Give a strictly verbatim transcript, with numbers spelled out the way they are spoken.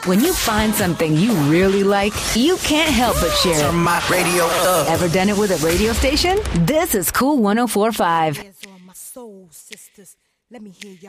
When you find something you really like, you can't help but share Turn it. my radio up. Ever done it with a radio station? This is Cool one oh four point five. Hands on my soul, sisters. Let me hear y'all.